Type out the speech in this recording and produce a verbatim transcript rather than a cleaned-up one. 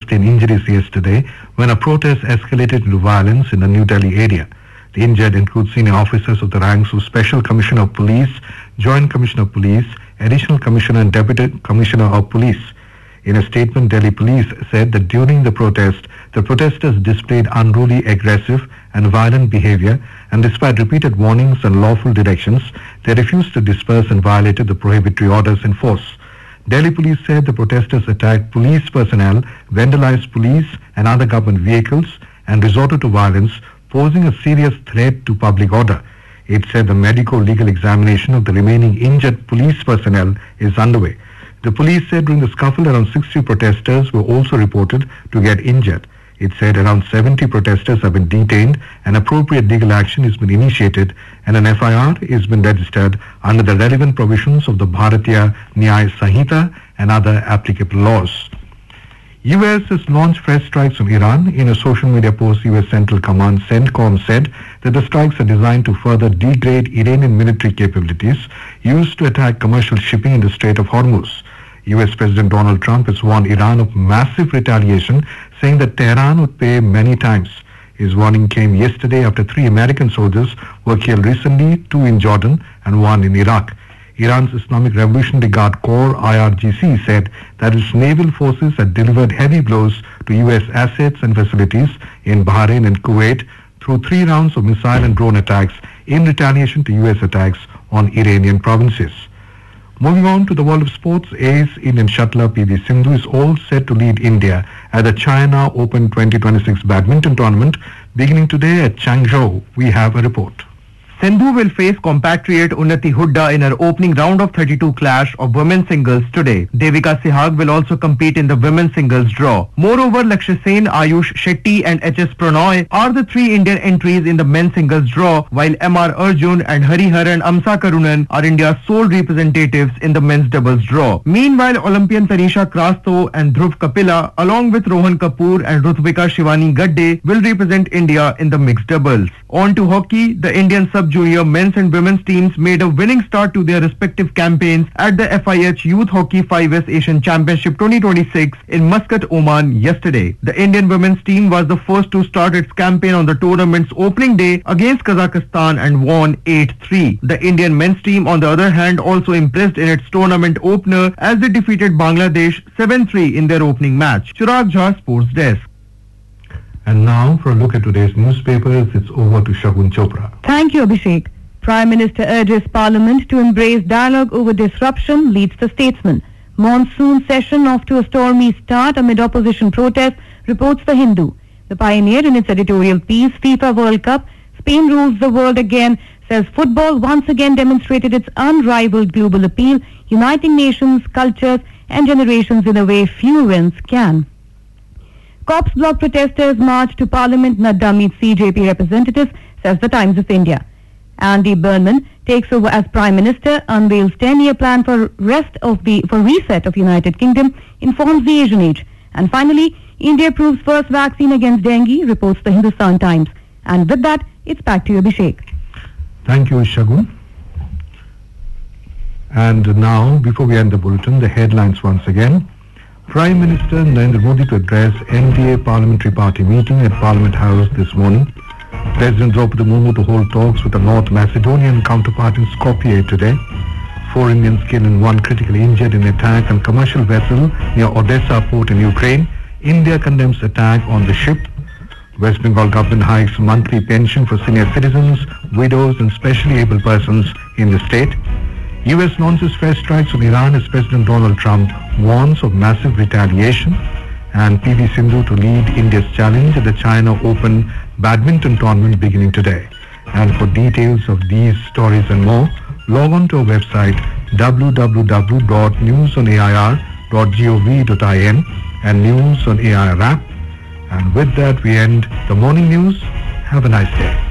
sustained injuries yesterday when a protest escalated into violence in the New Delhi area. The injured include senior officers of the ranks of Special Commissioner of Police, Joint Commissioner of Police, Additional Commissioner and Deputy Commissioner of Police. In a statement, Delhi Police said that during the protest, the protesters displayed unruly, aggressive and violent behavior, and despite repeated warnings and lawful directions, they refused to disperse and violated the prohibitory orders in force. Delhi Police said the protesters attacked police personnel, vandalized police and other government vehicles, and resorted to violence, posing a serious threat to public order. It said the medico-legal examination of the remaining injured police personnel is underway. The police said during the scuffle around sixty protesters were also reported to get injured. It said around seventy protesters have been detained and appropriate legal action has been initiated and an F I R has been registered under the relevant provisions of the Bharatiya Nyaya Sanhita and other applicable laws. U S has launched fresh strikes on Iran. In a social media post, U S Central Command CENTCOM said that the strikes are designed to further degrade Iranian military capabilities used to attack commercial shipping in the Strait of Hormuz. U S President Donald Trump has warned Iran of massive retaliation, saying that Tehran would pay many times. His warning came yesterday after three American soldiers were killed recently, two in Jordan and one in Iraq. Iran's Islamic Revolutionary Guard Corps, I R G C, said that its naval forces had delivered heavy blows to U S assets and facilities in Bahrain and Kuwait through three rounds of missile and drone attacks in retaliation to U S attacks on Iranian provinces. Moving on to the world of sports, ace Indian shuttler P V Sindhu is all set to lead India at the China Open twenty twenty-six badminton tournament beginning today at Changzhou. We have a report. Sindhu will face compatriot Unnati Hooda in her opening round of thirty-two clash of women's singles today. Devika Sehag will also compete in the women's singles draw. Moreover, Lakshya Sen, Ayush Shetty and H S Pranoy are the three Indian entries in the men's singles draw, while M R Arjun and Hariharan Amsa Karunan are India's sole representatives in the men's doubles draw. Meanwhile, Olympian Tanisha Krasto and Dhruv Kapila, along with Rohan Kapoor and Rutvika Shivani Gadde, will represent India in the mixed doubles. On to hockey, the Indian sub-junior men's and women's teams made a winning start to their respective campaigns at the F I H Youth Hockey five S Asian Championship twenty twenty-six in Muscat, Oman yesterday. The Indian women's team was the first to start its campaign on the tournament's opening day against Kazakhstan and won eight three. The Indian men's team, on the other hand, also impressed in its tournament opener as they defeated Bangladesh seven three in their opening match. Chirag Jha, Sports Desk. And now, for a look at today's newspapers, it's over to Shagun Chopra. Thank you, Abhishek. Prime Minister urges Parliament to embrace dialogue over disruption, leads the Statesman. Monsoon session off to a stormy start amid opposition protests, reports the Hindu. The Pioneer, in its editorial piece, FIFA World Cup, Spain rules the world again, says football once again demonstrated its unrivaled global appeal, uniting nations, cultures and generations in a way few events can. Cops block protesters march to Parliament, Nadda meets C J P representatives, says the Times of India. Andy Burnham takes over as Prime Minister, unveils ten-year plan for rest of the for reset of United Kingdom, informs the Asian Age. And finally, India proves first vaccine against dengue, reports the Hindustan Times. And with that, it's back to you, Abhishek. Thank you, Shagun. And now, before we end the bulletin, the headlines once again. Prime Minister Narendra Modi to address N D A Parliamentary Party meeting at Parliament House this morning. President Draupadi Murmu to hold talks with the North Macedonian counterpart in Skopje today. Four Indians killed and one critically injured in attack on commercial vessel near Odessa port in Ukraine. India condemns attack on the ship. West Bengal government hikes monthly pension for senior citizens, widows and specially able persons in the state. U S launches fresh strikes on Iran as President Donald Trump warns of massive retaliation. And P V Sindhu to lead India's challenge at the China Open badminton tournament beginning today. And for details of these stories and more, log on to our website w w w dot news on a i r dot gov dot in and News on A I R app. And with that, we end the morning news. Have a nice day.